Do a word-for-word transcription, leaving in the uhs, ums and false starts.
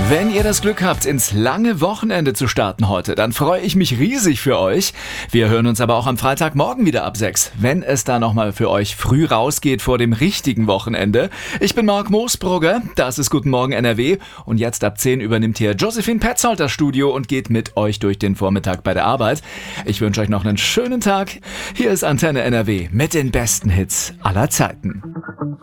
Wenn ihr das Glück habt, ins lange Wochenende zu starten heute, dann freue ich mich riesig für euch. Wir hören uns aber auch am Freitagmorgen wieder ab sechs, wenn es da nochmal für euch früh rausgeht vor dem richtigen Wochenende. Ich bin Marc Moosbrugger, das ist Guten Morgen N R W und jetzt ab zehn übernimmt hier Josephine Petzold das Studio und geht mit euch durch den Vormittag bei der Arbeit. Ich wünsche euch noch einen schönen Tag. Hier ist Antenne N R W mit den besten Hits aller Zeiten.